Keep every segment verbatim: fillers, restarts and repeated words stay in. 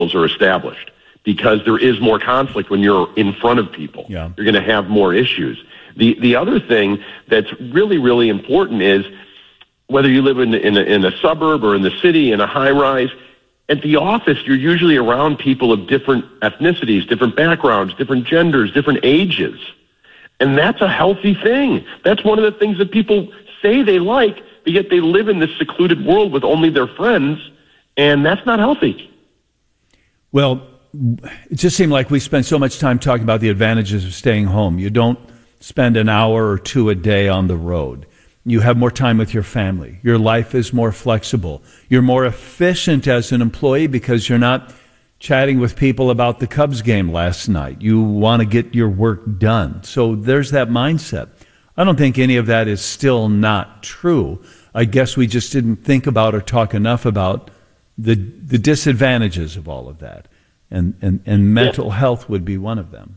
are established, because there is more conflict when you're in front of people. Yeah. You're going to have more issues. The the other thing that's really, really important is whether you live in, in, a, in a suburb or in the city, in a high-rise, at the office, you're usually around people of different ethnicities, different backgrounds, different genders, different ages. And that's a healthy thing. That's one of the things that people say they like, but yet they live in this secluded world with only their friends, and that's not healthy. Well, it just seemed like we spent so much time talking about the advantages of staying home. You don't spend an hour or two a day on the road. You have more time with your family. Your life is more flexible. You're more efficient as an employee because you're not chatting with people about the Cubs game last night. You want to get your work done. So there's that mindset. I don't think any of that is still not true. I guess we just didn't think about or talk enough about the the disadvantages of all of that. And, and, and mental yeah. health would be one of them.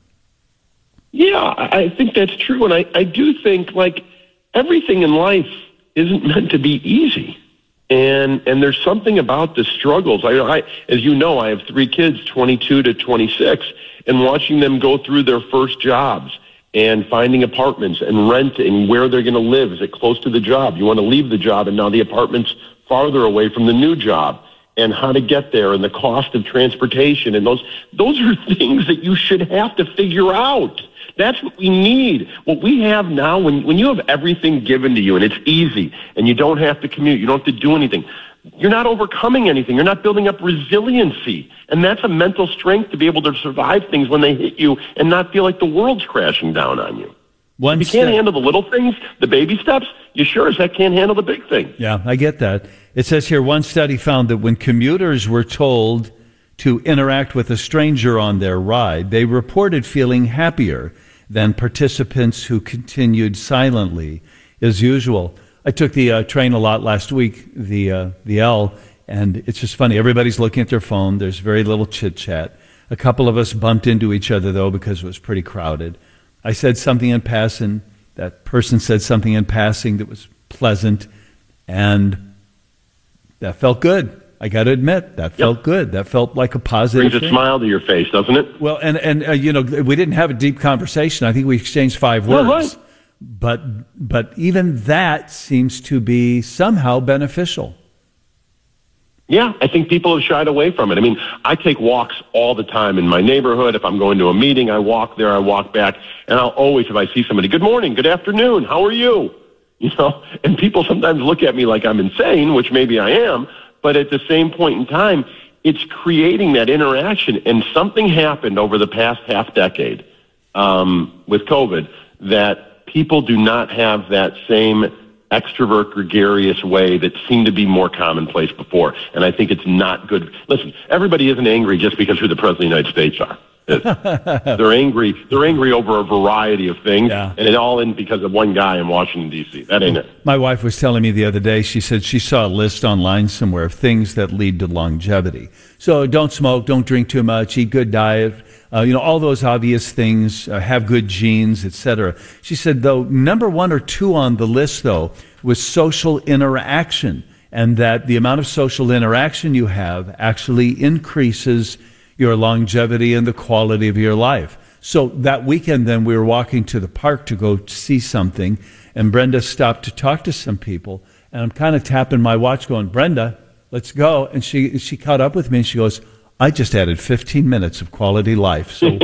Yeah, I think that's true. And I, I do think, like, everything in life isn't meant to be easy. And and there's something about the struggles. I, I, as you know, I have three kids, twenty-two to twenty-six, and watching them go through their first jobs and finding apartments and renting where they're going to live. Is it close to the job? You want to leave the job, and now the apartment's farther away from the new job, and how to get there, and the cost of transportation. And those those are things that you should have to figure out. That's what we need. What we have now, when, when you have everything given to you and it's easy and you don't have to commute, you don't have to do anything, you're not overcoming anything. You're not building up resiliency. And that's a mental strength to be able to survive things when they hit you and not feel like the world's crashing down on you. One if you can't step. handle the little things, the baby steps, you sure as heck can't handle the big thing. Yeah, I get that. It says here, one study found that when commuters were told to interact with a stranger on their ride, they reported feeling happier than participants who continued silently as usual. I took the uh, train a lot last week, the uh, the L, and it's just funny. Everybody's looking at their phone. There's very little chit-chat. A couple of us bumped into each other, though, because it was pretty crowded. I said something in passing. That person said something in passing that was pleasant, and that felt good. I got to admit, that felt yep. good. That felt like a positive Brings thing. a smile to your face, doesn't it? Well, and, and uh, you know, we didn't have a deep conversation. I think we exchanged five words. Well, right. But, but even that seems to be somehow beneficial. Yeah, I think people have shied away from it. I mean, I take walks all the time in my neighborhood. If I'm going to a meeting, I walk there, I walk back, and I'll always, if I see somebody, good morning, good afternoon, how are you? You know, and people sometimes look at me like I'm insane, which maybe I am, but at the same point in time, it's creating that interaction. And something happened over the past half decade um, with COVID that people do not have that same extrovert, gregarious way that seemed to be more commonplace before. And I think it's not good. Listen, everybody isn't angry just because who the President of the United States are. they're angry. They're angry over a variety of things, yeah. and it all in because of one guy in Washington, D C That ain't it. My wife was telling me the other day, she said she saw a list online somewhere of things that lead to longevity. So don't smoke, don't drink too much, eat good diet, uh, you know, all those obvious things, uh, have good genes, et cetera. She said, though, number one or two on the list, though, was social interaction, and that the amount of social interaction you have actually increases your longevity and the quality of your life. So that weekend then we were walking to the park to go see something, and Brenda stopped to talk to some people, and I'm kind of tapping my watch going, Brenda, let's go. And she she caught up with me and she goes, I just added fifteen minutes of quality life. So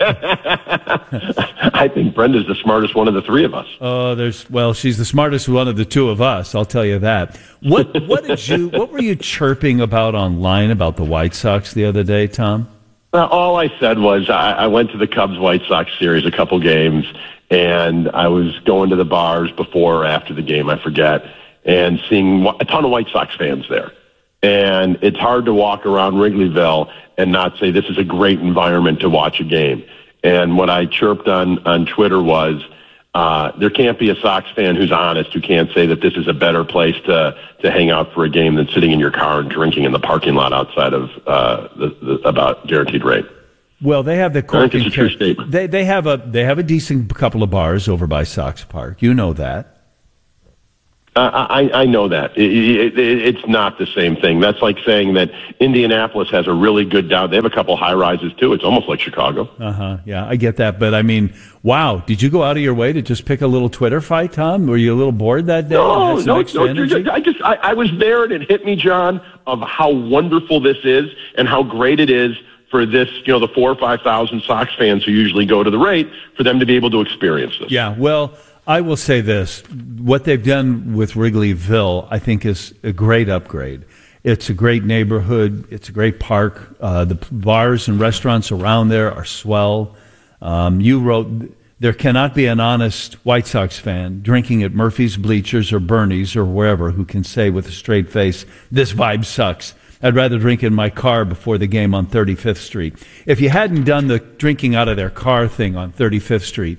I think Brenda's the smartest one of the three of us. Oh, there's well, she's the smartest one of the two of us, I'll tell you that. What what did you what were you chirping about online about the White Sox the other day, Tom? Well, all I said was I, I went to the Cubs White Sox series a couple games, and I was going to the bars before or after the game, I forget, and seeing a ton of White Sox fans there. And it's hard to walk around Wrigleyville and not say this is a great environment to watch a game. And what I chirped on, on Twitter was uh, there can't be a Sox fan who's honest who can't say that this is a better place to, to hang out for a game than sitting in your car and drinking in the parking lot outside of uh, the, the about Guaranteed Rate. Well, they have the corking. I think it's a true statement. They they have a they have a decent couple of bars over by Sox Park. You know that. Uh, I, I know that. It, it, it, it's not the same thing. That's like saying that Indianapolis has a really good down. They have a couple high rises, too. It's almost like Chicago. Uh-huh. Yeah, I get that. But, I mean, wow. Did you go out of your way to just pick a little Twitter fight, Tom? Were you a little bored that day? No, no, no. Energy? I just, I, I was there, and it hit me, John, of how wonderful this is and how great it is for this, you know, the four or five thousand Sox fans who usually go to the rate, for them to be able to experience this. Yeah, well, I will say this. What they've done with Wrigleyville, I think, is a great upgrade. It's a great neighborhood. It's a great park. Uh, the bars and restaurants around there are swell. Um, you wrote, there cannot be an honest White Sox fan drinking at Murphy's Bleachers or Bernie's or wherever who can say with a straight face, this vibe sucks. I'd rather drink in my car before the game on thirty-fifth Street. If you hadn't done the drinking out of their car thing on thirty-fifth Street,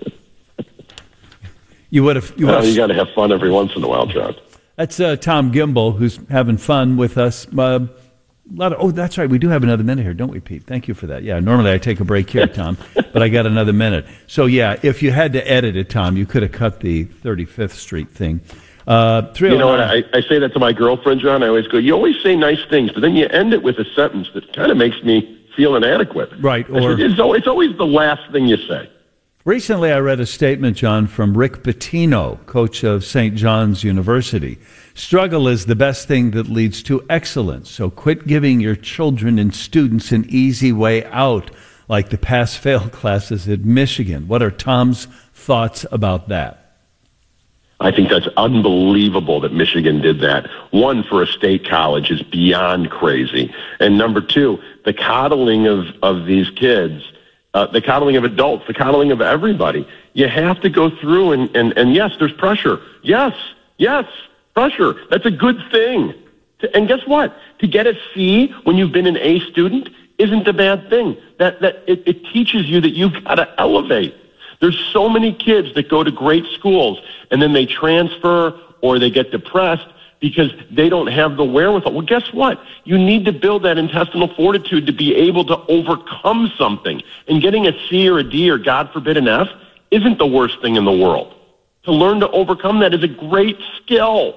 you would have. You, well, you got to have fun every once in a while, John. That's uh, Tom Gimbel, who's having fun with us. Uh, a lot of, oh, that's right. We do have another minute here, don't we, Pete? Thank you for that. Yeah, normally I take a break here, Tom, but I got another minute. So, yeah, if you had to edit it, Tom, you could have cut the thirty-fifth Street thing. Uh, you know what? I, I say that to my girlfriend, John. I always go, you always say nice things, but then you end it with a sentence that kind of makes me feel inadequate. Right. Or said, it's, it's always the last thing you say. Recently, I read a statement, John, from Rick Pitino, coach of Saint John's University. Struggle is the best thing that leads to excellence. So quit giving your children and students an easy way out, like the pass-fail classes at Michigan. What are Tom's thoughts about that? I think that's unbelievable that Michigan did that. One, for a state college is beyond crazy. And number two, the coddling of, of these kids, uh, the coddling of adults, the coddling of everybody. You have to go through and, and, and yes, there's pressure. Yes, yes, pressure. That's a good thing. And guess what? To get a C when you've been an A student isn't a bad thing. That, that it, it teaches you that you've got to elevate. There's so many kids that go to great schools and then they transfer or they get depressed because they don't have the wherewithal. Well, guess what? You need to build that intestinal fortitude to be able to overcome something. And getting a C or a D or, God forbid, an F isn't the worst thing in the world. To learn to overcome that is a great skill.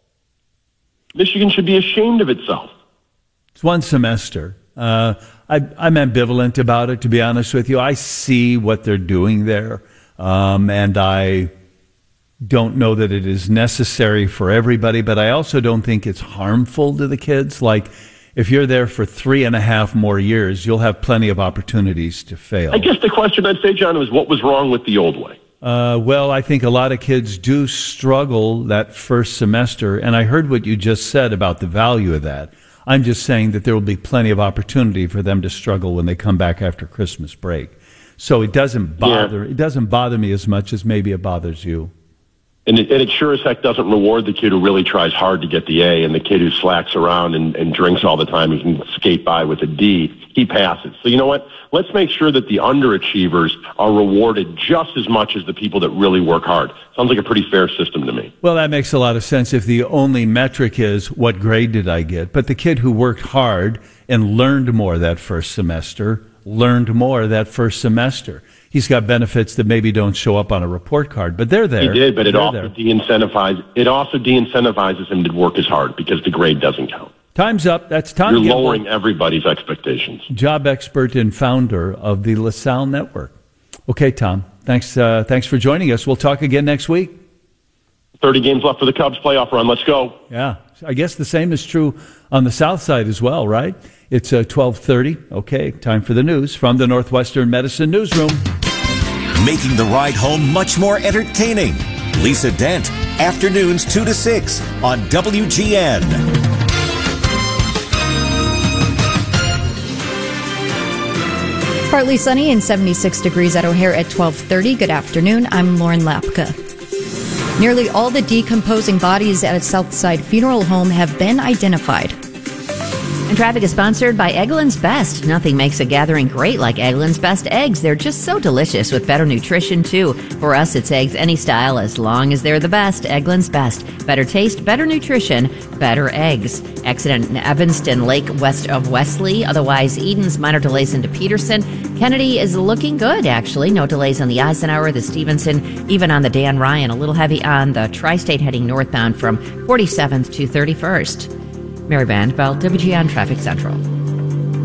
Michigan should be ashamed of itself. It's one semester. Uh, I, I'm ambivalent about it, to be honest with you. I see what they're doing there, um, and I don't know that it is necessary for everybody, but I also don't think it's harmful to the kids. Like, if you're there for three and a half more years, you'll have plenty of opportunities to fail. I guess the question I'd say, John, is what was wrong with the old way? Uh, well, I think a lot of kids do struggle that first semester, and I heard what you just said about the value of that. I'm just saying that there will be plenty of opportunity for them to struggle when they come back after Christmas break. So it doesn't bother yeah. it doesn't bother me as much as maybe it bothers you. And it, and it sure as heck doesn't reward the kid who really tries hard to get the A, and the kid who slacks around and, and drinks all the time and can skate by with a D, he passes. So you know what? Let's make sure that the underachievers are rewarded just as much as the people that really work hard. Sounds like a pretty fair system to me. Well, that makes a lot of sense if the only metric is what grade did I get. But the kid who worked hard and learned more that first semester, learned more that first semester. He's got benefits that maybe don't show up on a report card, but they're there. He did, but it they're also de-incentivizes, it also de-incentivizes him to work as hard because the grade doesn't count. Time's up. That's Tom You're Gimbel, lowering everybody's expectations. Job expert and founder of the LaSalle Network. Okay, Tom, thanks, uh, thanks for joining us. We'll talk again next week. thirty games left for the Cubs playoff run. Let's go. Yeah, I guess the same is true on the south side as well, right? It's uh, twelve thirty. Okay, time for the news from the Northwestern Medicine Newsroom. Making the ride home much more entertaining. Lisa Dent, afternoons two to six on W G N. Partly sunny and seventy-six degrees at O'Hare at twelve thirty. Good afternoon. I'm Lauren Lapka. Nearly all the decomposing bodies at a Southside funeral home have been identified. And traffic is sponsored by Eggland's Best. Nothing makes a gathering great like Eggland's Best eggs. They're just so delicious with better nutrition, too. For us, it's eggs any style as long as they're the best. Eggland's Best. Better taste, better nutrition, better eggs. Accident in Evanston Lake west of Wesley. Otherwise, Eden's minor delays into Peterson. Kennedy is looking good, actually. No delays on the Eisenhower, the Stevenson, even on the Dan Ryan. A little heavy on the Tri-State heading northbound from forty-seventh to thirty-first. Mary Van Belt, W G N Traffic Central.